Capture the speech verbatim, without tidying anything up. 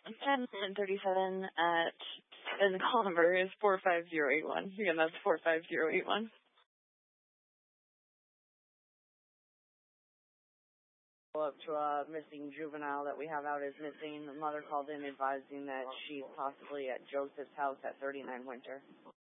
ten thirty-seven at, and the call number is four five zero eight one. Again, that's four five zero eight one. Up to a missing juvenile that we have out as missing. The mother called in advising that she's possibly at Joseph's house at thirty-nine Winter.